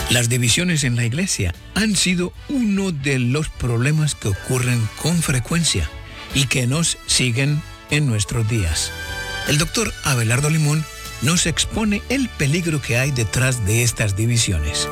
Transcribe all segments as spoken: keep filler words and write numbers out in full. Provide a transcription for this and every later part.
Las divisiones en la iglesia han sido uno de los problemas que ocurren con frecuencia y que nos siguen en nuestros días. El doctor Abelardo Limón nos expone el peligro que hay detrás de estas divisiones.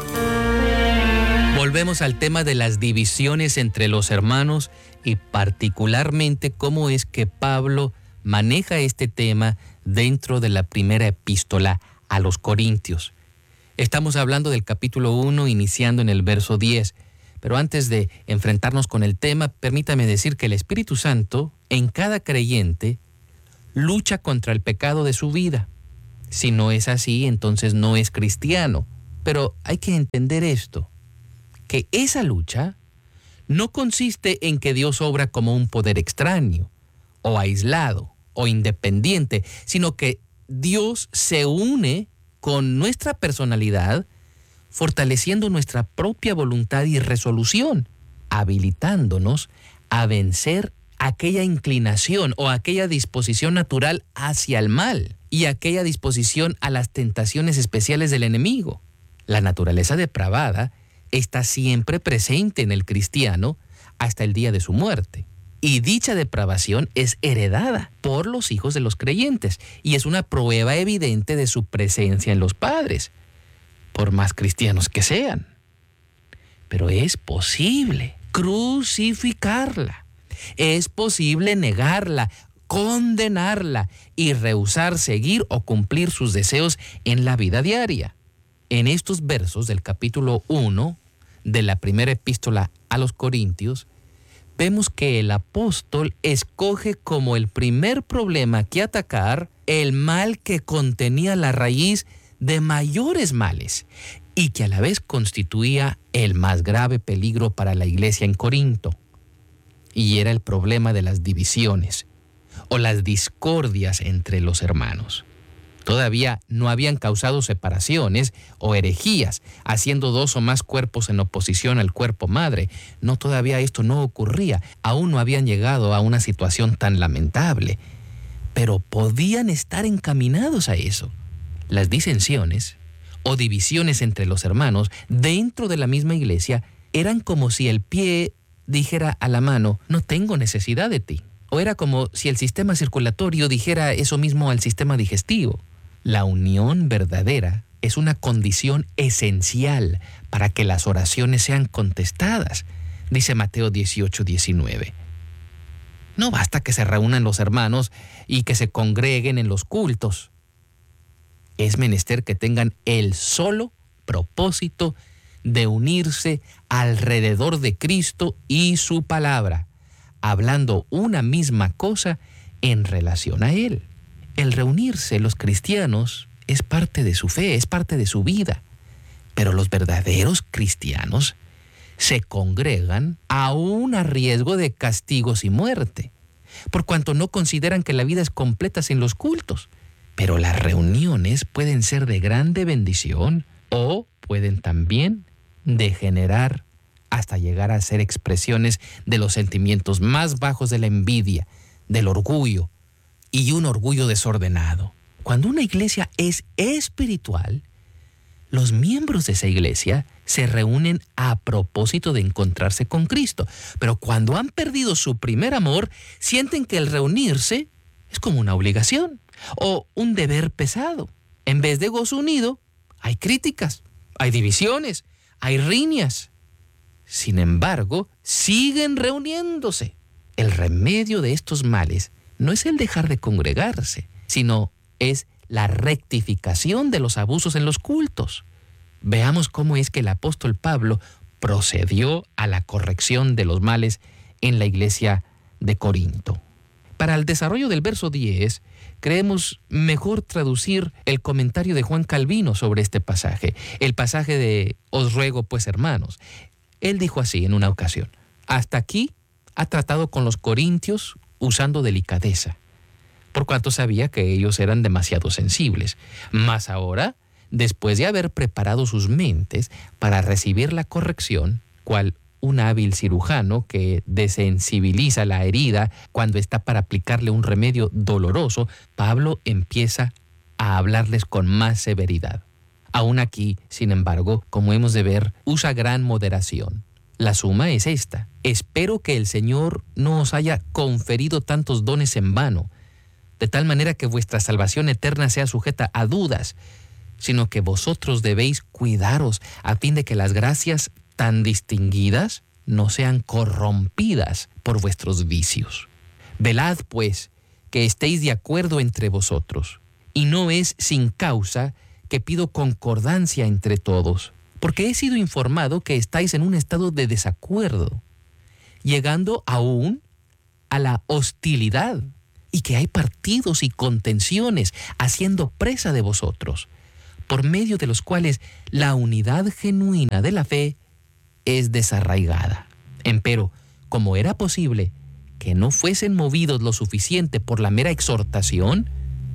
Volvemos al tema de las divisiones entre los hermanos y particularmente cómo es que Pablo maneja este tema dentro de la primera epístola a los Corintios. Estamos hablando del capítulo uno, iniciando en el verso diez. Pero antes de enfrentarnos con el tema, permítame decir que el Espíritu Santo, en cada creyente, lucha contra el pecado de su vida. Si no es así, entonces no es cristiano. Pero hay que entender esto, que esa lucha no consiste en que Dios obra como un poder extraño, o aislado, o independiente, sino que Dios se une con nuestra personalidad, fortaleciendo nuestra propia voluntad y resolución, habilitándonos a vencer aquella inclinación o aquella disposición natural hacia el mal y aquella disposición a las tentaciones especiales del enemigo. La naturaleza depravada está siempre presente en el cristiano hasta el día de su muerte. Y dicha depravación es heredada por los hijos de los creyentes y es una prueba evidente de su presencia en los padres, por más cristianos que sean. Pero es posible crucificarla, es posible negarla, condenarla y rehusar seguir o cumplir sus deseos en la vida diaria. En estos versos del capítulo uno de la primera epístola a los Corintios, vemos que el apóstol escoge como el primer problema que atacar el mal que contenía la raíz de mayores males y que a la vez constituía el más grave peligro para la iglesia en Corinto. Y era el problema de las divisiones o las discordias entre los hermanos. Todavía no habían causado separaciones o herejías, haciendo dos o más cuerpos en oposición al cuerpo madre. No, todavía esto no ocurría. Aún no habían llegado a una situación tan lamentable. Pero podían estar encaminados a eso. Las disensiones o divisiones entre los hermanos dentro de la misma iglesia eran como si el pie dijera a la mano, no tengo necesidad de ti. O era como si el sistema circulatorio dijera eso mismo al sistema digestivo. La unión verdadera es una condición esencial para que las oraciones sean contestadas, dice Mateo dieciocho, diecinueve. No basta que se reúnan los hermanos y que se congreguen en los cultos. Es menester que tengan el solo propósito de unirse alrededor de Cristo y su palabra, hablando una misma cosa en relación a Él. El reunirse los cristianos es parte de su fe, es parte de su vida. Pero los verdaderos cristianos se congregan aún a riesgo de castigos y muerte, por cuanto no consideran que la vida es completa sin los cultos. Pero las reuniones pueden ser de grande bendición o pueden también degenerar hasta llegar a ser expresiones de los sentimientos más bajos de la envidia, del orgullo, y un orgullo desordenado. Cuando una iglesia es espiritual, los miembros de esa iglesia se reúnen a propósito de encontrarse con Cristo. Pero cuando han perdido su primer amor, sienten que el reunirse es como una obligación o un deber pesado. En vez de gozo unido, hay críticas, hay divisiones, hay riñas. Sin embargo, siguen reuniéndose. El remedio de estos males no es el dejar de congregarse, sino es la rectificación de los abusos en los cultos. Veamos cómo es que el apóstol Pablo procedió a la corrección de los males en la iglesia de Corinto. Para el desarrollo del verso diez, creemos mejor traducir el comentario de Juan Calvino sobre este pasaje, el pasaje de «Os ruego pues, hermanos». Él dijo así en una ocasión: hasta aquí ha tratado con los corintios usando delicadeza, por cuanto sabía que ellos eran demasiado sensibles. Mas ahora, después de haber preparado sus mentes para recibir la corrección, cual un hábil cirujano que desensibiliza la herida cuando está para aplicarle un remedio doloroso, Pablo empieza a hablarles con más severidad. Aún aquí, sin embargo, como hemos de ver, usa gran moderación. La suma es esta: espero que el Señor no os haya conferido tantos dones en vano, de tal manera que vuestra salvación eterna sea sujeta a dudas, sino que vosotros debéis cuidaros a fin de que las gracias tan distinguidas no sean corrompidas por vuestros vicios. Velad, pues, que estéis de acuerdo entre vosotros, y no es sin causa que pido concordancia entre todos, porque he sido informado que estáis en un estado de desacuerdo, llegando aún a la hostilidad, y que hay partidos y contenciones haciendo presa de vosotros, por medio de los cuales la unidad genuina de la fe es desarraigada. Empero, como era posible que no fuesen movidos lo suficiente por la mera exhortación,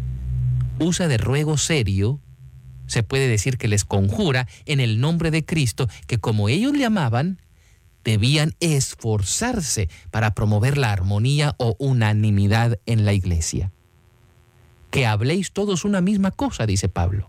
usa de ruego serio, se puede decir que les conjura en el nombre de Cristo, que como ellos le amaban, debían esforzarse para promover la armonía o unanimidad en la iglesia. Que habléis todos una misma cosa, dice Pablo.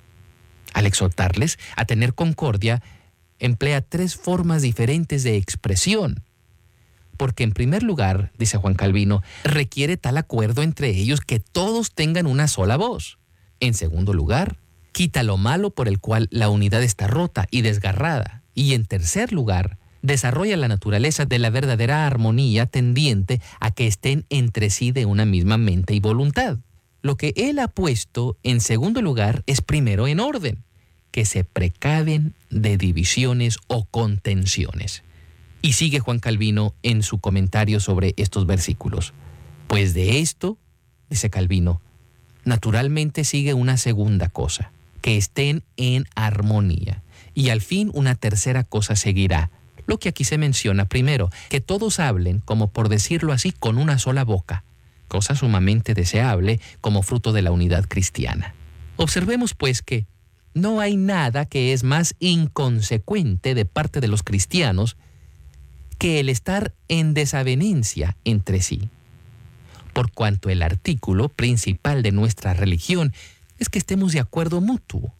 Al exhortarles a tener concordia, emplea tres formas diferentes de expresión. Porque en primer lugar, dice Juan Calvino, requiere tal acuerdo entre ellos que todos tengan una sola voz. En segundo lugar, quita lo malo por el cual la unidad está rota y desgarrada. Y en tercer lugar, desarrolla la naturaleza de la verdadera armonía tendiente a que estén entre sí de una misma mente y voluntad. Lo que él ha puesto en segundo lugar es primero en orden, que se precaven de divisiones o contenciones. Y sigue Juan Calvino en su comentario sobre estos versículos. Pues de esto, dice Calvino, naturalmente sigue una segunda cosa, que estén en armonía. Y al fin una tercera cosa seguirá, lo que aquí se menciona primero, que todos hablen, como por decirlo así, con una sola boca, cosa sumamente deseable como fruto de la unidad cristiana. Observemos pues que no hay nada que es más inconsecuente de parte de los cristianos que el estar en desavenencia entre sí, por cuanto el artículo principal de nuestra religión es que estemos de acuerdo mutuo.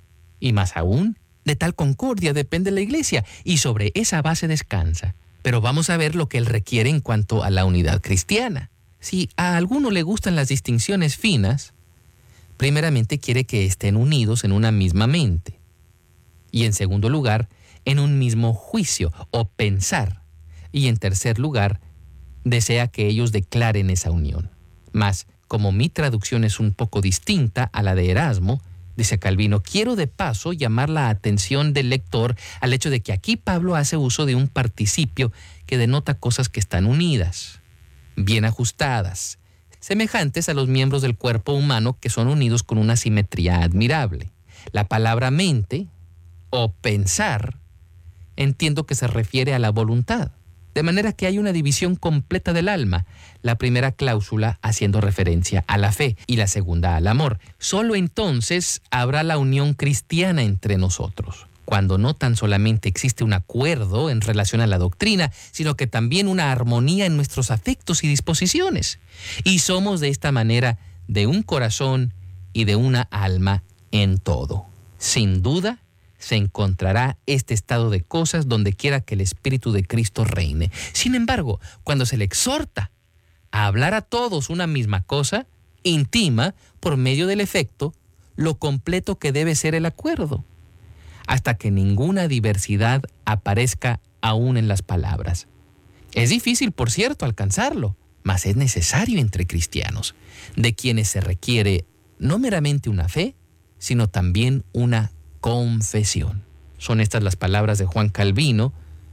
Y más aún, de tal concordia depende la iglesia, y sobre esa base descansa. Pero vamos a ver lo que él requiere en cuanto a la unidad cristiana. Si a alguno le gustan las distinciones finas, primeramente quiere que estén unidos en una misma mente. Y en segundo lugar, en un mismo juicio o pensar. Y en tercer lugar, desea que ellos declaren esa unión. Mas, como mi traducción es un poco distinta a la de Erasmo, dice Calvino, quiero de paso llamar la atención del lector al hecho de que aquí Pablo hace uso de un participio que denota cosas que están unidas, bien ajustadas, semejantes a los miembros del cuerpo humano que son unidos con una simetría admirable. La palabra mente o pensar entiendo que se refiere a la voluntad, de manera que hay una división completa del alma, la primera cláusula haciendo referencia a la fe y la segunda al amor. Solo entonces habrá la unión cristiana entre nosotros, cuando no tan solamente existe un acuerdo en relación a la doctrina, sino que también una armonía en nuestros afectos y disposiciones. Y somos de esta manera de un corazón y de una alma en todo. Sin duda, se encontrará este estado de cosas donde quiera que el Espíritu de Cristo reine. Sin embargo, cuando se le exhorta a hablar a todos una misma cosa, intima, por medio del efecto, lo completo que debe ser el acuerdo, hasta que ninguna diversidad aparezca aún en las palabras. Es difícil, por cierto, alcanzarlo, mas es necesario entre cristianos, de quienes se requiere no meramente una fe, sino también una confesión. Son estas las palabras de Juan Calvino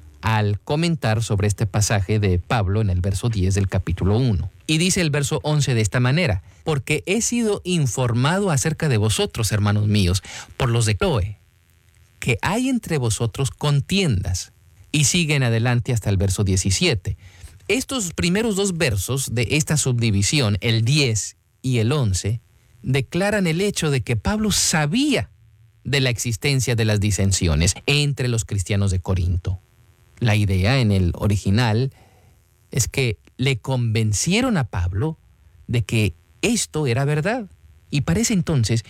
al comentar sobre este pasaje de Pablo en el verso diez del capítulo uno. Y dice el verso once de esta manera: porque he sido informado acerca de vosotros, hermanos míos, por los de Cloe, que hay entre vosotros contiendas. Y siguen adelante hasta el verso diecisiete. Estos primeros dos versos de esta subdivisión, el diez y el once, declaran el hecho de que Pablo sabía de la existencia de las disensiones entre los cristianos de Corinto. La idea en el original es que le convencieron a Pablo de que esto era verdad. Y parece entonces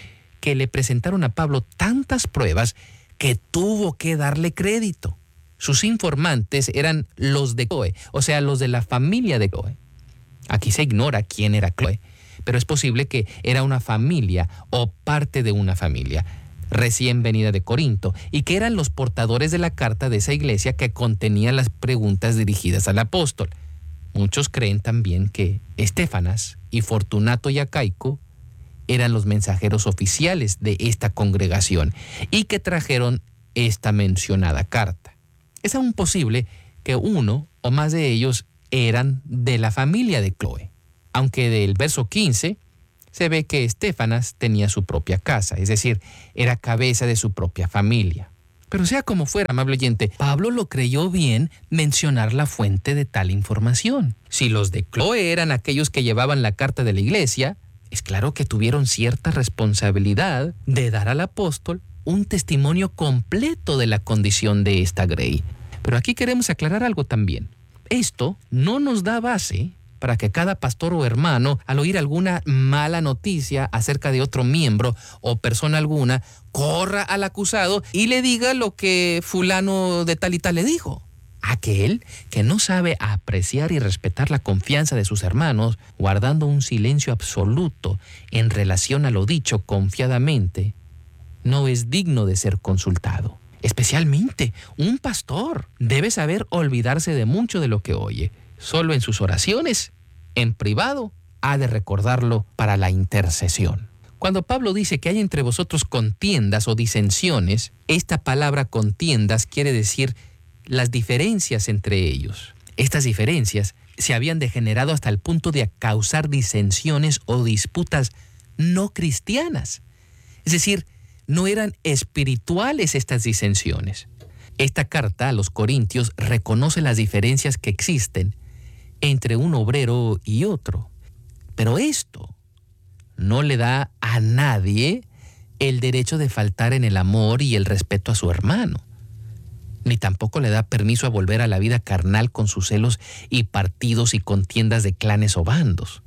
que le presentaron a Pablo tantas pruebas que tuvo que darle crédito. Sus informantes eran los de Cloé, o sea, los de la familia de Cloé. Aquí se ignora quién era Cloé, pero es posible que era una familia o parte de una familia recién venida de Corinto y que eran los portadores de la carta de esa iglesia que contenía las preguntas dirigidas al apóstol. Muchos creen también que Estéfanas y Fortunato y Acaico eran los mensajeros oficiales de esta congregación y que trajeron esta mencionada carta. Es aún posible que uno o más de ellos eran de la familia de Cloé, aunque del verso quince se ve que Estéfanas tenía su propia casa, es decir, era cabeza de su propia familia. Pero sea como fuera, amable oyente, Pablo lo creyó bien mencionar la fuente de tal información. Si los de Cloé eran aquellos que llevaban la carta de la iglesia, es claro que tuvieron cierta responsabilidad de dar al apóstol un testimonio completo de la condición de esta grey. Pero aquí queremos aclarar algo también. Esto no nos da base para que cada pastor o hermano, al oír alguna mala noticia acerca de otro miembro o persona alguna, corra al acusado y le diga lo que fulano de tal y tal le dijo. Aquel que no sabe apreciar y respetar la confianza de sus hermanos, guardando un silencio absoluto en relación a lo dicho confiadamente, no es digno de ser consultado. Especialmente un pastor debe saber olvidarse de mucho de lo que oye. Solo en sus oraciones, en privado, ha de recordarlo para la intercesión. Cuando Pablo dice que hay entre vosotros contiendas o disensiones, esta palabra contiendas quiere decir las diferencias entre ellos. Estas diferencias se habían degenerado hasta el punto de causar disensiones o disputas no cristianas. Es decir, no eran espirituales estas disensiones. Esta carta a los Corintios reconoce las diferencias que existen entre un obrero y otro. Pero esto no le da a nadie el derecho de faltar en el amor y el respeto a su hermano, ni tampoco le da permiso a volver a la vida carnal con sus celos y partidos y contiendas de clanes o bandos.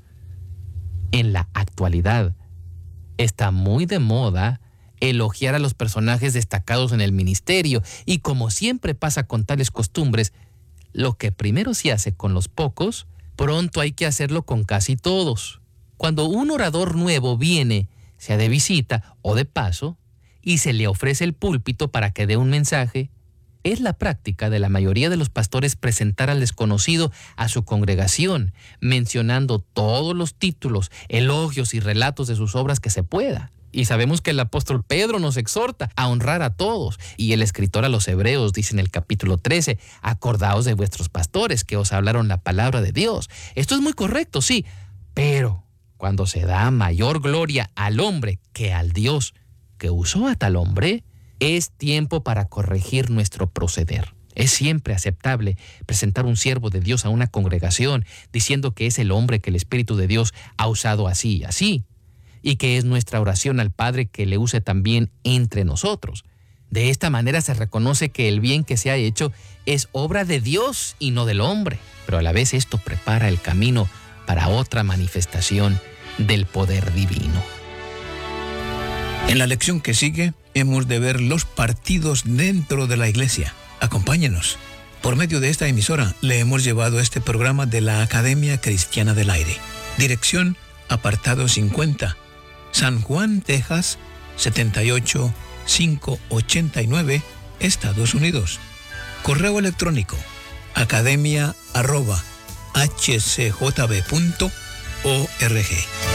En la actualidad está muy de moda elogiar a los personajes destacados en el ministerio y, como siempre pasa con tales costumbres, lo que primero se hace con los pocos, pronto hay que hacerlo con casi todos. Cuando un orador nuevo viene, sea de visita o de paso, y se le ofrece el púlpito para que dé un mensaje, es la práctica de la mayoría de los pastores presentar al desconocido a su congregación, mencionando todos los títulos, elogios y relatos de sus obras que se pueda. Y sabemos que el apóstol Pedro nos exhorta a honrar a todos. Y el escritor a los Hebreos dice en el capítulo trece, acordaos de vuestros pastores que os hablaron la palabra de Dios. Esto es muy correcto, sí, pero cuando se da mayor gloria al hombre que al Dios que usó a tal hombre, es tiempo para corregir nuestro proceder. Es siempre aceptable presentar un siervo de Dios a una congregación diciendo que es el hombre que el Espíritu de Dios ha usado así y así, y que es nuestra oración al Padre que le use también entre nosotros. De esta manera se reconoce que el bien que se ha hecho es obra de Dios y no del hombre, pero a la vez esto prepara el camino para otra manifestación del poder divino. En la lección que sigue, hemos de ver los partidos dentro de la iglesia. Acompáñenos. Por medio de esta emisora, le hemos llevado este programa de la Academia Cristiana del Aire. Dirección, apartado cincuenta. San Juan, Texas, setenta y ocho mil quinientos ochenta y nueve, Estados Unidos. Correo electrónico, academia arroba h c j b punto org.